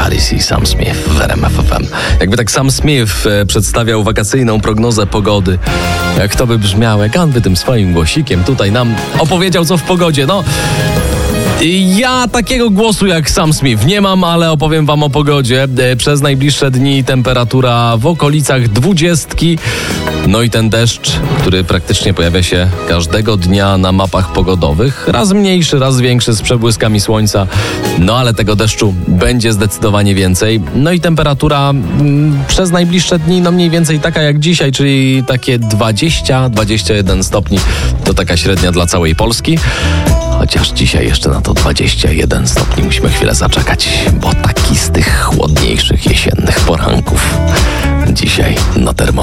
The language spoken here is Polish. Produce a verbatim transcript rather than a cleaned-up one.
Harris i Sam Smith w R M F F M. Jakby tak Sam Smith e, przedstawiał wakacyjną prognozę pogody, jak to by brzmiało, jak on by tym swoim głosikiem tutaj nam opowiedział, co w pogodzie. No, ja takiego głosu jak Sam Smith nie mam, ale opowiem wam o pogodzie. Przez najbliższe dni temperatura w okolicach dwudziestki. No i ten deszcz, który praktycznie pojawia się każdego dnia na mapach pogodowych. Raz mniejszy, raz większy, z przebłyskami słońca. No ale tego deszczu będzie zdecydowanie więcej. No i temperatura m, przez najbliższe dni no mniej więcej taka jak dzisiaj, czyli takie dwadzieścia do dwudziestu jeden stopni. To taka średnia dla całej Polski. Chociaż dzisiaj jeszcze na to dwadzieścia jeden stopni musimy chwilę zaczekać, bo taki z tych chłodniejszych jesiennych poranków dzisiaj na termometrze.